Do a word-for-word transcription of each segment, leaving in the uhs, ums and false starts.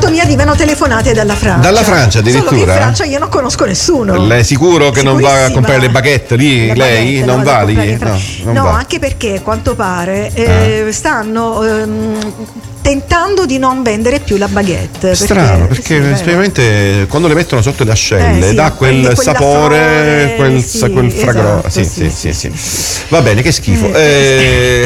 moto mi arrivano telefonate dalla Francia. Dalla Francia addirittura? Solo che in Francia io non conosco nessuno. Lei è sicuro che non va a comprare le baguette lì? Le lei baguette, non no, va da lì? comprare in Fra- No, non no va. anche perché a quanto pare eh, stanno ehm, tentando di non vendere più la baguette. Strano, perché, perché sì, veramente quando le mettono sotto le ascelle Eh, sì, dà quel quel- sapore, quell'affare, quel, sì, sa- quel fragro. esatto, sì, sì, sì, sì, sì, sì. Va bene, che schifo. Eh,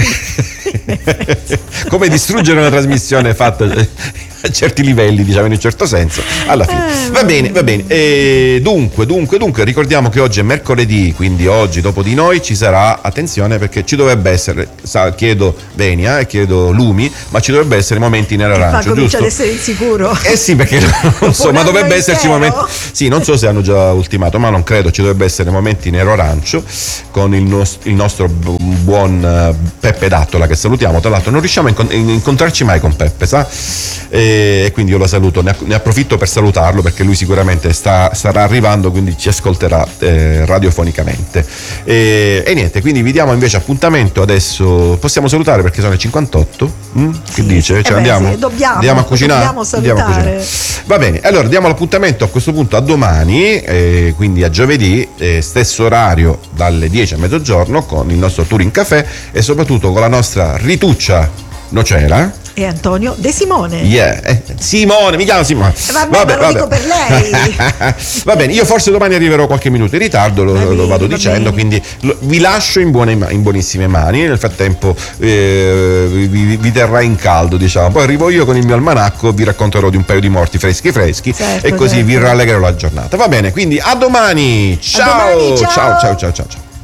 come distruggere una trasmissione fatta a certi livelli, diciamo in un certo senso, alla fine. Va bene, va bene. E dunque, dunque, dunque, ricordiamo che oggi è mercoledì, quindi oggi dopo di noi ci sarà, attenzione perché ci dovrebbe essere, sa, chiedo Venia e chiedo Lumi, ma ci dovrebbe essere momenti in arancio, comincia giusto? ad essere insicuro. Eh sì, perché non so, ma dovrebbe esserci intero. momenti. Sì, non so se hanno già ultimato, ma non credo. Ci dovrebbe essere momenti nero arancio con il, nos- il nostro bu- buon uh, Peppe Dattola, che salutiamo. Tra l'altro, non riusciamo a incont- incontrarci mai con Peppe, sa? E quindi io lo saluto, ne, ne approfitto per salutarlo perché lui sicuramente sta, starà arrivando, quindi ci ascolterà eh, radiofonicamente. E, e niente, quindi vi diamo invece appuntamento adesso. Possiamo salutare perché sono le cinquantotto? Mm? Che Sì. dice? Cioè, Eh beh, andiamo, sì, dobbiamo, andiamo a cucinare? dobbiamo Andiamo a salutare. cucinare. Va bene, allora diamo l'appuntamento a questo punto a domani, eh, quindi a giovedì, eh, stesso orario dalle dieci a mezzogiorno con il nostro Touring Café e soprattutto con la nostra Rituccia Nocera E Antonio De Simone. Yeah. Eh, Simone, mi chiamo Simone. Vabbè, Vabbè, ma lo vabbè. dico per lei. Va bene, io forse domani arriverò qualche minuto in ritardo, lo, Va bene, lo vado va dicendo, bene. quindi lo- vi lascio in, buone, in buonissime mani. Nel frattempo eh, vi, vi terrà in caldo, diciamo. Poi arrivo io con il mio almanacco, vi racconterò di un paio di morti freschi freschi Certo, e così certo. vi rallegrerò la giornata. Va bene, quindi a domani. Ciao, domani, ciao. ciao, ciao, ciao, ciao. ciao.